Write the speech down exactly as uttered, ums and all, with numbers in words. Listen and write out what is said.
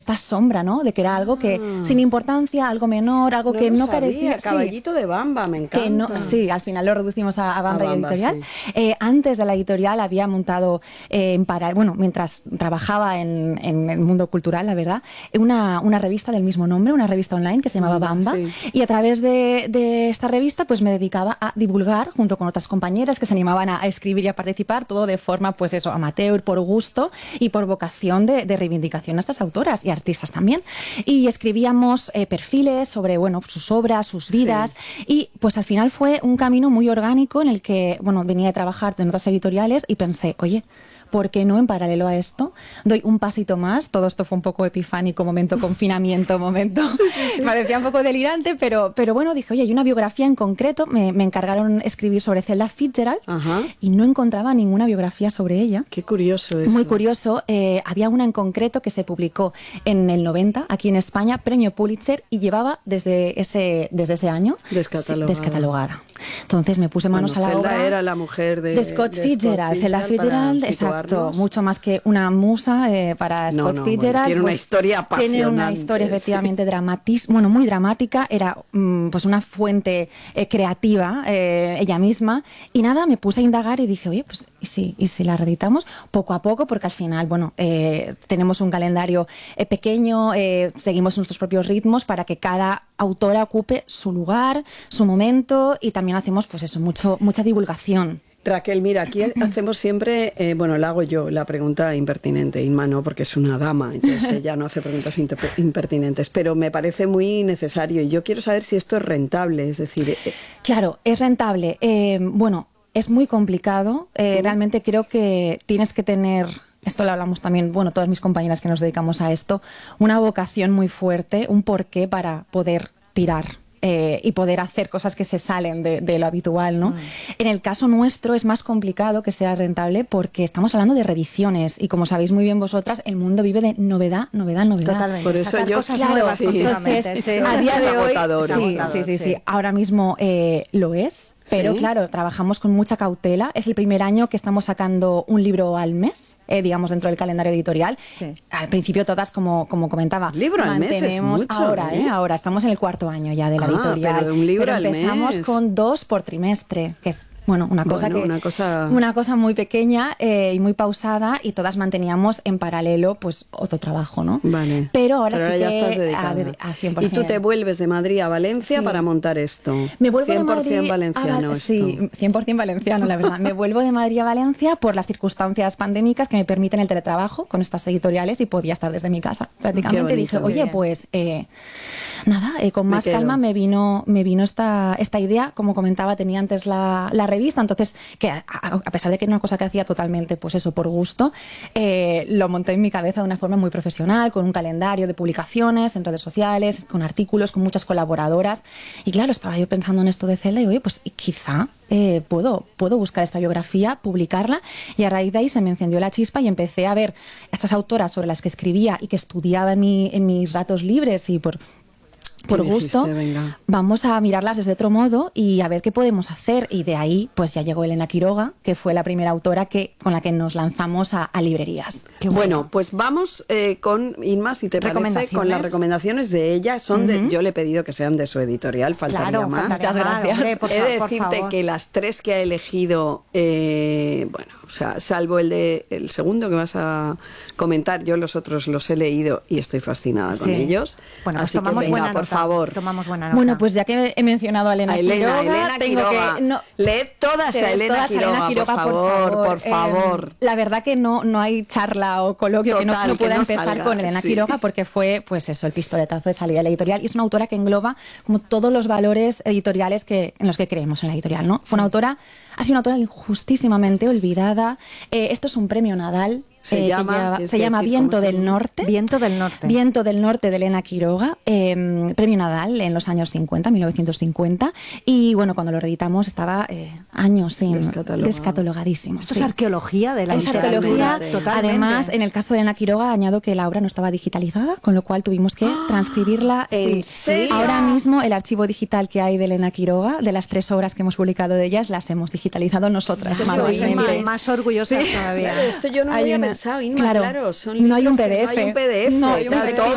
esta sombra, ¿no? De que era algo que Ah. sin importancia, algo menor, algo No que lo no sabía, carecía. Caballito de Bamba, me encanta. Que no, sí, al final lo reducimos a, a Bamba, A Bamba, y editorial. sí. Eh, antes de la editorial había montado, eh, en para, bueno, mientras trabajaba en, en el mundo cultural, la verdad, una, una revista del mismo nombre, una revista online que se llamaba Bamba. Sí. Y a través de, de esta revista, pues me dedicaba a divulgar junto con otras compañeras que se animaban a, a escribir y a participar, todo de forma, pues eso, amateur, por gusto y por vocación de, de reivindicación a estas autoras y artistas también. Y escribíamos eh, perfiles sobre, bueno, sus obras, sus vidas, sí. Y pues al final fue un camino muy orgánico en el que, bueno, venía de trabajar en otras editoriales y pensé, oye, ¿por qué no en paralelo a esto doy un pasito más? Todo esto fue un poco epifánico, momento confinamiento, momento... Sí, sí, sí. Parecía un poco delirante, pero, pero bueno, dije, oye, hay una biografía en concreto, me, me encargaron escribir sobre Zelda Fitzgerald. Ajá. Y no encontraba ninguna biografía sobre ella. Qué curioso eso. Muy curioso. Eh, había una en concreto que se publicó en el noventa, aquí en España, premio Pulitzer, y llevaba desde ese, desde ese año... Descatalogada. Sí, descatalogada. Entonces me puse manos bueno, a la Zelda obra. era la mujer de, de Scott de Fitzgerald. Scott Zelda Fitzgerald, exacto. Mucho más que una musa eh, para Scott no, no, Fitzgerald. Bueno, tiene pues, una historia apasionante. Tiene una historia efectivamente sí. dramatis, bueno, muy dramática. Era mm, pues una fuente eh, creativa, eh, ella misma. Y nada, me puse a indagar y dije, oye, pues ¿y si, y si la reeditamos? Poco a poco, porque al final, bueno, eh, tenemos un calendario eh, pequeño, eh, seguimos nuestros propios ritmos para que cada autora ocupe su lugar, su momento, y también hacemos, pues eso, mucho, mucha divulgación. Raquel, mira, aquí hacemos siempre, eh, bueno, la hago yo, la pregunta impertinente. Inma no, porque es una dama, entonces ella no hace preguntas impertinentes, pero me parece muy necesario y yo quiero saber si esto es rentable, es decir... Eh... Claro, es rentable. Eh, bueno, es muy complicado. Eh, ¿Mm? Realmente creo que tienes que tener... Esto lo hablamos también, bueno, todas mis compañeras que nos dedicamos a esto, una vocación muy fuerte, un porqué para poder tirar. Eh, y poder hacer cosas que se salen de, de lo habitual, ¿no? Mm. En el caso nuestro es más complicado que sea rentable porque estamos hablando de reediciones y como sabéis muy bien vosotras, el mundo vive de novedad, novedad, novedad. Totalmente. Por eso Sacar yo cosas claro, nuevas sí. continuamente. Entonces, Sí. a día de hoy, agotador, sí, agotador, sí, sí, sí. sí, ahora mismo eh, lo es. Pero ¿Sí? claro, trabajamos con mucha cautela. Es el primer año que estamos sacando un libro al mes, eh, digamos, dentro del calendario editorial. Sí. Al principio todas, como, como comentaba, un libro al mes es mucho, ahora, ¿eh? ¿eh? Ahora estamos en el cuarto año ya de la ah, editorial. Pero un libro pero al empezamos mes. con dos por trimestre, que es bueno, una cosa bueno, que una cosa una cosa muy pequeña eh, y muy pausada, y todas manteníamos en paralelo pues otro trabajo, ¿no? Vale. Pero ahora Pero sí ya que estás dedicada. A, a cien por ciento. Y tú te vuelves de Madrid a Valencia sí. para montar esto. Me vuelvo cien por ciento de Madrid valenciano a, esto. Sí, cien por ciento valenciano, la verdad. Me vuelvo de Madrid a Valencia por las circunstancias pandémicas que me permiten el teletrabajo con estas editoriales y podía estar desde mi casa. Prácticamente dije, oye, pues eh, nada, eh, con más me calma me vino me vino esta, esta idea. Como comentaba, tenía antes la, la revista, entonces que a, a pesar de que era una cosa que hacía totalmente, pues eso, por gusto, eh, lo monté en mi cabeza de una forma muy profesional, con un calendario de publicaciones en redes sociales, con artículos, con muchas colaboradoras. Y claro, estaba yo pensando en esto de Zelda y oye, pues quizá eh, puedo, puedo buscar esta biografía, publicarla, y a raíz de ahí se me encendió la chispa y empecé a ver estas autoras sobre las que escribía y que estudiaba en, mi, en mis ratos libres y por... por gusto, dijiste, vamos a mirarlas desde otro modo y a ver qué podemos hacer. Y de ahí pues ya llegó Elena Quiroga, que fue la primera autora que con la que nos lanzamos a, a librerías. Qué bueno, bueno, pues vamos eh, con Inma, si te parece, con las recomendaciones de ella. Son de, uh-huh. Yo le he pedido que sean de su editorial, faltaría claro, más. Muchas gracias. Hombre, por he de por decirte favor. que las tres que ha elegido, eh, bueno, o sea, salvo el de el segundo que vas a comentar, yo los otros los he leído y estoy fascinada sí. con ellos. Bueno, pues así tomamos que venga, buena por nota, favor. Tomamos buena nota. Bueno, pues ya que he mencionado a Elena, a Elena Quiroga, Elena tengo Quiroga. que no, leed todas a Elena, todas Quiroga, Elena Quiroga, por favor, por favor. por favor. Eh, la verdad que no, no hay charla o coloquio Total, que no, no pueda que no empezar salga, con Elena sí. Quiroga, porque fue, pues eso, el pistoletazo de salida de la editorial, y es una autora que engloba como todos los valores editoriales que en los que creemos en la editorial, ¿no? Fue sí. una autora, ha sido una autora injustísimamente olvidada. Eh, esto es un premio Nadal. Se eh, llama, lleva, se llama Viento del Norte. Viento del Norte. Viento del Norte de Elena Quiroga, eh, premio Nadal en los años cincuenta, mil novecientos cincuenta. Y bueno, cuando lo reeditamos estaba eh, años sin Descatalogado. descatalogadísimo. Esto sí. es arqueología de la Es arqueología. Totalmente. Además, en el caso de Elena Quiroga, añado que la obra no estaba digitalizada, con lo cual tuvimos que transcribirla. ¿En sí. serio? Ahora mismo, el archivo digital que hay de Elena Quiroga, de las tres obras que hemos publicado de ellas, las hemos digitalizado nosotras. Eso es más, más orgullosa sí. todavía. Claro, esto yo no hay había una, pensado, Inma, claro, claro, son no hay un P D F. No hay un P D F. No hay un tal, P D F. todo